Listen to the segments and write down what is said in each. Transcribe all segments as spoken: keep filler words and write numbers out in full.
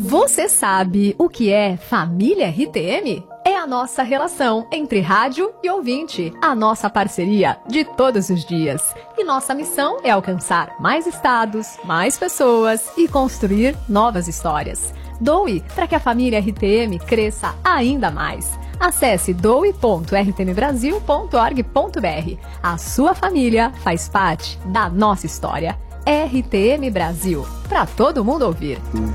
Você sabe o que é Família R T M? É a nossa relação entre rádio e ouvinte, a nossa parceria de todos os dias. E nossa missão é alcançar mais estados, mais pessoas e construir novas histórias. Doe para que a família R T M cresça ainda mais. Acesse doe ponto r t m brasil ponto org ponto b r. A sua família faz parte da nossa história. R T M Brasil, para todo mundo ouvir.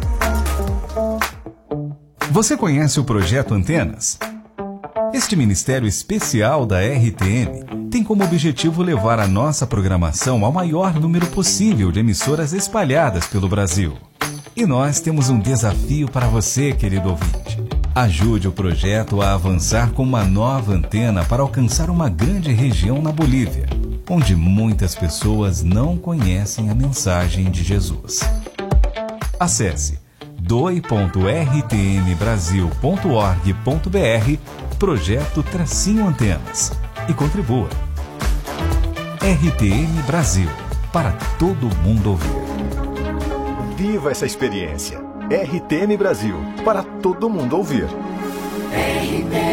Você conhece o Projeto Antenas? Este ministério especial da R T M tem como objetivo levar a nossa programação ao maior número possível de emissoras espalhadas pelo Brasil. E nós temos um desafio para você, querido ouvinte. Ajude o projeto a avançar com uma nova antena para alcançar uma grande região na Bolívia, onde muitas pessoas não conhecem a mensagem de Jesus. Acesse doe ponto r t m brasil ponto org ponto b r Projeto Tracinho Antenas e contribua. R T M Brasil, para todo mundo ouvir. Viva essa experiência. R T M Brasil, para todo mundo ouvir. R T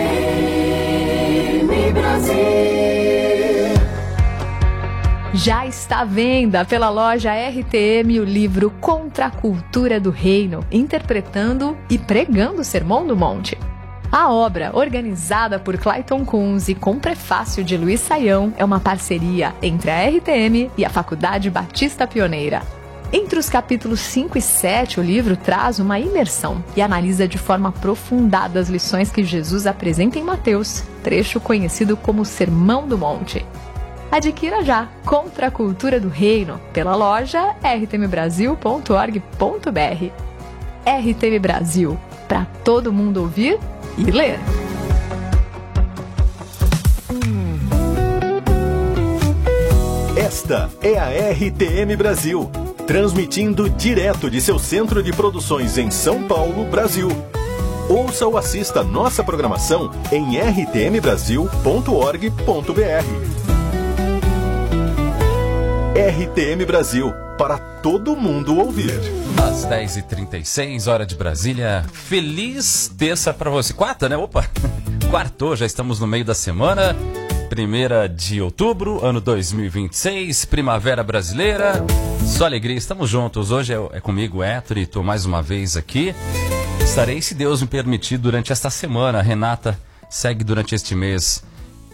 M Brasil. Já está à venda pela loja R T M o livro Contra a Cultura do Reino, interpretando e pregando o Sermão do Monte. A obra, organizada por Clayton Kunz e com prefácio de Luiz Saião, é uma parceria entre a R T M e a Faculdade Batista Pioneira. Entre os capítulos cinco e sete, o livro traz uma imersão e analisa de forma aprofundada as lições que Jesus apresenta em Mateus, trecho conhecido como Sermão do Monte. Adquira já Contra a Cultura do Reino pela loja r t m brasil ponto org ponto b r. R T M Brasil, para todo mundo ouvir e ler. Esta é a R T M Brasil, transmitindo direto de seu centro de produções em São Paulo, Brasil. Ouça ou assista nossa programação em r t m brasil ponto org ponto b r. R T M Brasil, para todo mundo ouvir. Às dez e trinta e seis, hora de Brasília. Feliz terça para você. Quarta, né? Opa! Quartou, já estamos no meio da semana. Primeira de outubro, ano dois mil e vinte e seis, primavera brasileira. Só alegria, estamos juntos. Hoje é, é comigo, Héctor, e estou mais uma vez aqui. Estarei, se Deus me permitir, durante esta semana. A Renata segue durante este mês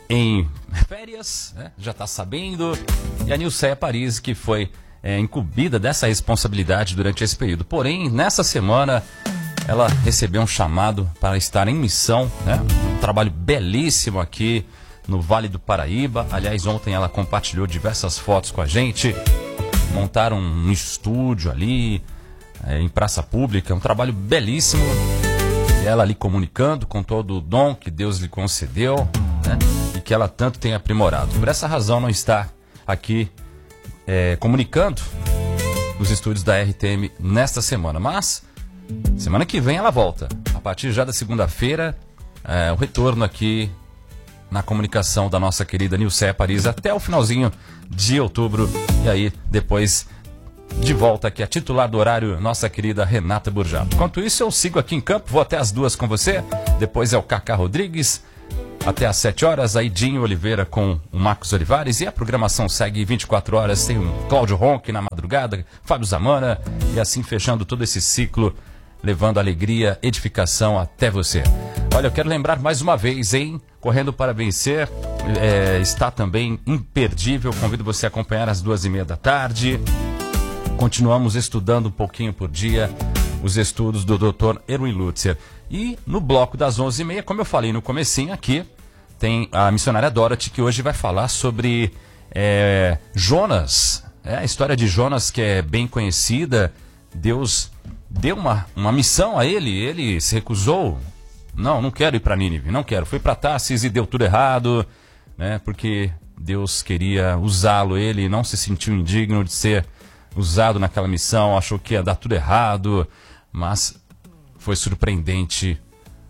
em férias, né? Já está sabendo. E a Nilceia Paris, que foi é, incumbida dessa responsabilidade durante esse período. Porém, nessa semana, ela recebeu um chamado para estar em missão, né? Um trabalho belíssimo aqui no Vale do Paraíba. Aliás, ontem ela compartilhou diversas fotos com a gente. Montaram um estúdio ali, é, em praça pública. Um trabalho belíssimo. E ela ali comunicando com todo o dom que Deus lhe concedeu, né? E que ela tanto tem aprimorado. Por essa razão não está aqui é, comunicando nos estúdios da R T M nesta semana. Mas semana que vem ela volta. A partir já da segunda-feira, é, o retorno aqui na comunicação da nossa querida Nilceia Paris até o finalzinho de outubro. E aí, depois, de volta aqui a titular do horário, nossa querida Renata Burjato. Enquanto isso, eu sigo aqui em campo, vou até as duas com você. Depois é o Cacá Rodrigues, até às sete horas, aí Dinho Oliveira com o Marcos Olivares. E a programação segue vinte e quatro horas, tem o Cláudio Ronque na madrugada, Fábio Zamana, e assim fechando todo esse ciclo, levando alegria, edificação até você. Olha, eu quero lembrar mais uma vez, hein? Correndo para Vencer, é, está também imperdível. Convido você a acompanhar às duas e meia da tarde. Continuamos estudando um pouquinho por dia os estudos do doutor Erwin Lutzer. E no bloco das onze e meia, como eu falei no comecinho aqui, tem a missionária Dorothy, que hoje vai falar sobre é, Jonas. É a história de Jonas, que é bem conhecida. Deus deu uma, uma missão a ele, ele se recusou. Não, não quero ir para Nínive, não quero. Foi para Tarsis e deu tudo errado, né? Porque Deus queria usá-lo, ele não se sentiu indigno de ser usado naquela missão, achou que ia dar tudo errado, mas foi surpreendente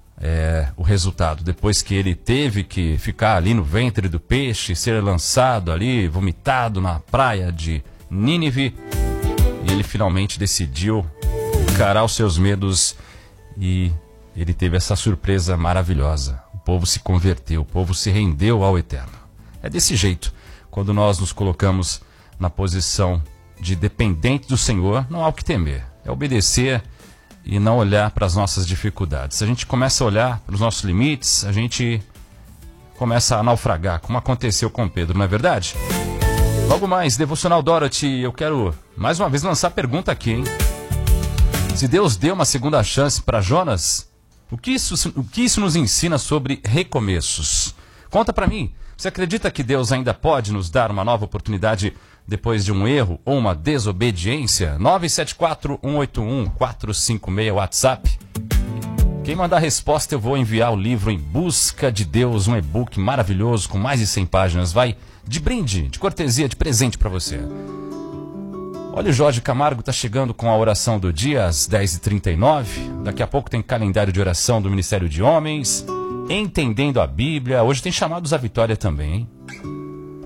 é, o resultado. Depois que ele teve que ficar ali no ventre do peixe, ser lançado ali, vomitado na praia de Nínive, e ele finalmente decidiu encarar os seus medos e ele teve essa surpresa maravilhosa. O povo se converteu, o povo se rendeu ao Eterno. É desse jeito, quando nós nos colocamos na posição de dependente do Senhor, não há o que temer. É obedecer e não olhar para as nossas dificuldades. Se a gente começa a olhar para os nossos limites, a gente começa a naufragar, como aconteceu com Pedro, não é verdade? Logo mais, Devocional Dorothy, eu quero mais uma vez lançar a pergunta aqui, hein? Se Deus deu uma segunda chance para Jonas, o que, isso, o que isso nos ensina sobre recomeços? Conta para mim, você acredita que Deus ainda pode nos dar uma nova oportunidade depois de um erro ou uma desobediência? nove sete quatro, um oito um, quatro cinco seis, WhatsApp. Quem mandar a resposta, eu vou enviar o livro Em Busca de Deus, um e-book maravilhoso com mais de cem páginas. Vai de brinde, de cortesia, de presente para você. Olha, o Jorge Camargo está chegando com a oração do dia às dez e trinta e nove. Daqui a pouco tem calendário de oração do Ministério de Homens. Entendendo a Bíblia. Hoje tem chamados à vitória também, hein?